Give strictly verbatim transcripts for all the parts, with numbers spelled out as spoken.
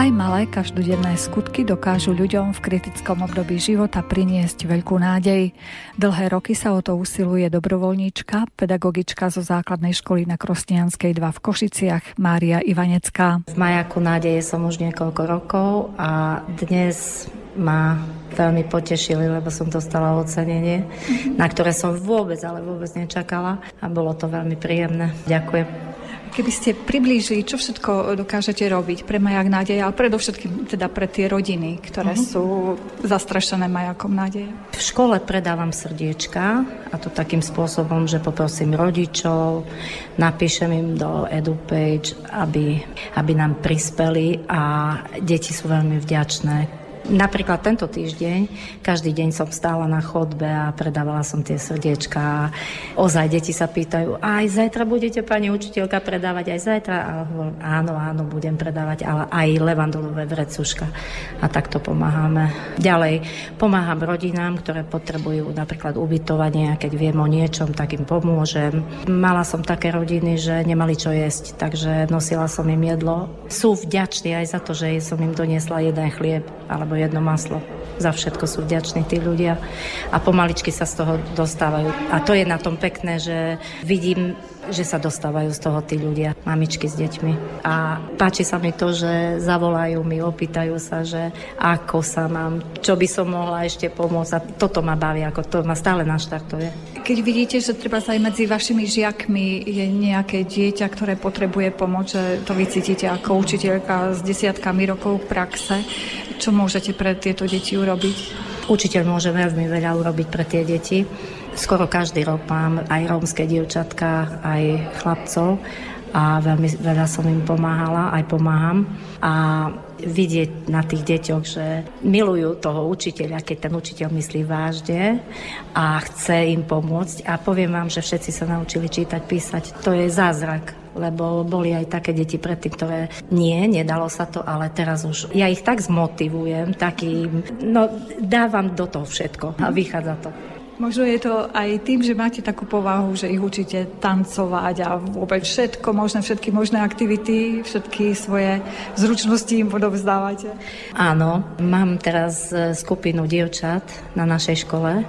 Aj malé každodenné skutky dokážu ľuďom v kritickom období života priniesť veľkú nádej. Dlhé roky sa o to usiluje dobrovoľníčka, pedagogička zo základnej školy na Krosnianskej dva v Košiciach, Mária Ivanecká. V majaku nádeje som už niekoľko rokov a dnes ma veľmi potešili, lebo som dostala ocenenie, mm-hmm. na ktoré som vôbec, ale vôbec nečakala a bolo to veľmi príjemné. Ďakujem. Keby ste priblížili, čo všetko dokážete robiť pre Majak nádeje, ale predovšetkým teda pre tie rodiny, ktoré uh-huh. sú zastrašené Majakom nádeje. V škole predávam srdiečka a to takým spôsobom, že poprosím rodičov, napíšem im do EduPage, aby, aby nám prispeli a deti sú veľmi vďačné. Napríklad tento týždeň, každý deň som stála na chodbe a predávala som tie srdiečka. Ozaj deti sa pýtajú, aj zajtra budete, pani učiteľka, predávať aj zajtra? A hovorím, áno, áno, budem predávať, ale aj levandulové vrecuška. A takto pomáhame. Ďalej, pomáham rodinám, ktoré potrebujú napríklad ubytovanie a keď viem o niečom, tak im pomôžem. Mala som také rodiny, že nemali čo jesť, takže nosila som im jedlo. Sú vďační aj za to, že som im doniesla jeden chlieb alebo jedno maslo. Za všetko sú vďační tí ľudia a pomaličky sa z toho dostávajú. A to je na tom pekné, že vidím, že sa dostávajú z toho tí ľudia, mamičky s deťmi. A páči sa mi to, že zavolajú mi, opýtajú sa, že ako sa mám, čo by som mohla ešte pomôcť. A toto ma baví, ako to ma stále naštartuje. Keď vidíte, že treba sa aj medzi vašimi žiakmi je nejaké dieťa, ktoré potrebuje pomoc, že to vycítite ako učiteľka s desiatkami rokov praxe, čo môžete pre tieto deti urobiť? Učiteľ môže veľmi veľa urobiť pre tie deti. Skoro každý rok mám aj rómske dievčatka, aj chlapcov a veľmi veľa som im pomáhala, aj pomáham. A vidieť na tých deťoch, že milujú toho učiteľa, keď ten učiteľ myslí vážne a chce im pomôcť. A poviem vám, že všetci sa naučili čítať, písať. To je zázrak, lebo boli aj také deti predtým, ktoré nie, nedalo sa to, ale teraz už ja ich tak zmotivujem, taký, no dávam do toho všetko a vychádza to. Možno je to aj tým, že máte takú povahu, že ich učíte tancovať a vôbec všetko možné, všetky možné aktivity, všetky svoje zručnosti im odovzdávate. Áno, mám teraz skupinu dievčat na našej škole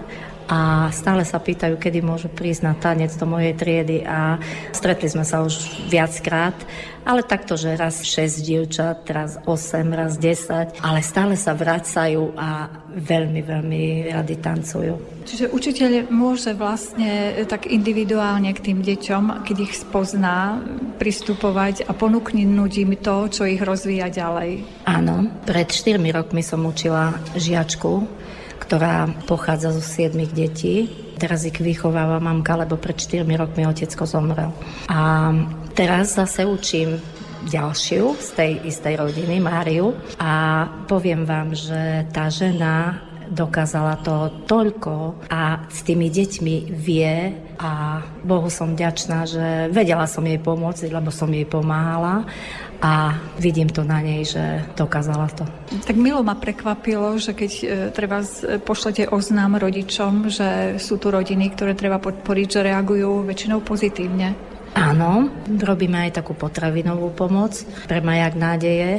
a stále sa pýtajú, kedy môžu prísť na tanec do mojej triedy a stretli sme sa už viackrát, ale takto, že raz šesť dievčat, raz osem, raz desať, ale stále sa vracajú a veľmi, veľmi radi tancujú. Čiže učiteľ môže vlastne tak individuálne k tým deťom, keď ich spozná, pristupovať a ponúknuť im to, čo ich rozvíja ďalej. Áno, pred štyrmi rokmi som učila žiačku, ktorá pochádza zo siedmich detí. Teraz ich vychováva mamka, lebo pred štyrmi rokmi otecko zomrel. A teraz zase učím ďalšiu z tej istej rodiny, Máriu. A poviem vám, že tá žena dokázala toho toľko a s tými deťmi vie a Bohu som vďačná, že vedela som jej pomôcť, lebo som jej pomáhala a vidím to na nej, že dokázala to. Tak milo ma prekvapilo, že keď e, treba z, pošlete oznám rodičom, že sú tu rodiny, ktoré treba podporiť, že reagujú väčšinou pozitívne. Áno, robíme aj takú potravinovú pomoc pre Majak nádeje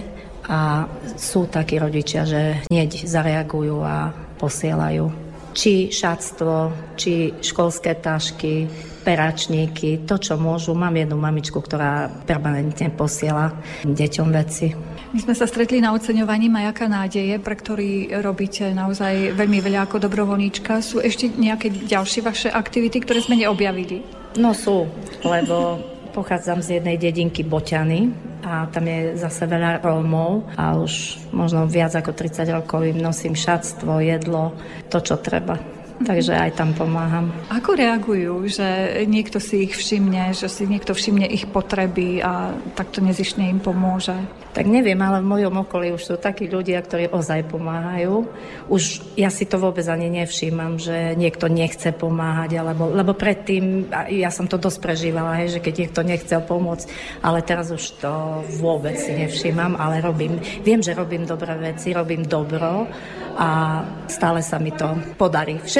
a sú takí rodičia, že hneď zareagujú a posielajú. Či šatstvo, či školské tašky, peračníky, to, čo môžu. Mám jednu mamičku, ktorá permanentne posiela deťom veci. My sme sa stretli na oceňovaní Majaka nádeje, pre ktorý robíte naozaj veľmi veľa ako dobrovoľníčka. Sú ešte nejaké ďalšie vaše aktivity, ktoré sme neobjavili? No sú, lebo pochádzam z jednej dedinky Boťany a tam je zase veľa Rómov a už možno viac ako tridsať rokov im nosím šatstvo, jedlo, to, čo treba. Takže aj tam pomáham. Ako reagujú, že niekto si ich všimne, že si niekto všimne ich potreby a takto nezištne im pomôže? Tak neviem, ale v mojom okolí už sú takí ľudia, ktorí ozaj pomáhajú. Už ja si to vôbec ani nevšímam, že niekto nechce pomáhať, alebo, lebo predtým, ja som to dosť prežívala, hej, že keď niekto nechcel pomôcť, ale teraz už to vôbec si nevšímam, ale robím, viem, že robím dobré veci, robím dobro a stále sa mi to podarí. Všetko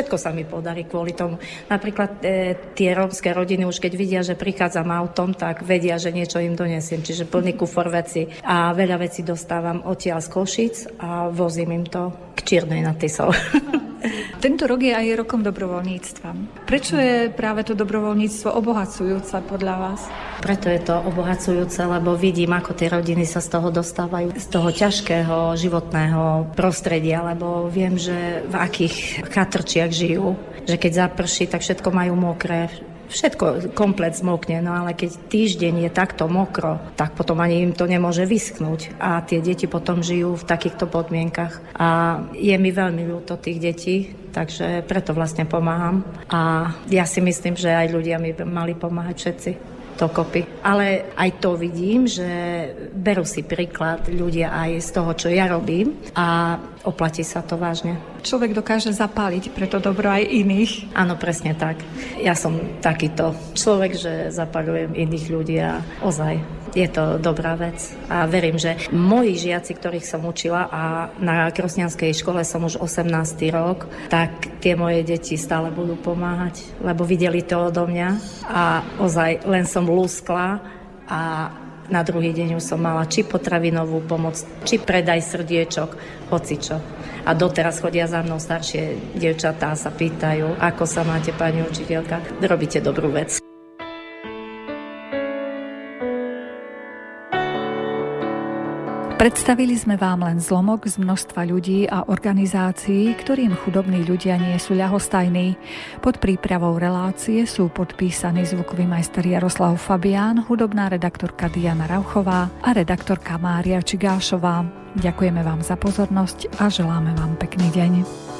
všetko sa mi podarí kvôli tomu. Napríklad e, tie rómske rodiny už keď vidia, že prichádzam autom, tak vedia, že niečo im donesiem. Čiže plný kufor veci. A veľa vecí dostávam odtiaľ z Košíc a vozím im to k Čiernej nad Tisou. Tento rok je aj rokom dobrovoľníctva. Prečo je práve to dobrovoľníctvo obohacujúce podľa vás? Preto je to obohacujúce, lebo vidím, ako tie rodiny sa z toho dostávajú, z toho ťažkého životného prostredia, lebo viem, že v akých chatrčiach žijú, že keď zaprší, tak všetko majú mokré, všetko komplet zmokne, no ale keď týždeň je takto mokro, tak potom ani im to nemôže vyschnúť a tie deti potom žijú v takýchto podmienkach a je mi veľmi ľúto tých detí, takže preto vlastne pomáham a ja si myslím, že aj ľudia mi mali pomáhať všetci dokopy. Ale aj to vidím, že berú si príklad ľudia aj z toho, čo ja robím a oplatí sa to vážne. Človek dokáže zapáliť pre to dobro aj iných. Áno, presne tak. Ja som takýto človek, že zapaľujem iných ľudí a ozaj je to dobrá vec. A verím, že moji žiaci, ktorých som učila a na Krosnianskej škole som už osemnásty rok, tak tie moje deti stále budú pomáhať, lebo videli to odo mňa a ozaj len som lúskla a na druhý deň už som mala či potravinovú pomoc, či predaj srdiečok, hocičo. A doteraz chodia za mnou staršie dievčatá a sa pýtajú, ako sa máte, pani učiteľka. Robíte dobrú vec. Predstavili sme vám len zlomok z množstva ľudí a organizácií, ktorým chudobní ľudia nie sú ľahostajní. Pod prípravou relácie sú podpísaní zvukový majster Jaroslav Fabián, hudobná redaktorka Diana Rauchová a redaktorka Mária Čigášová. Ďakujeme vám za pozornosť a želáme vám pekný deň.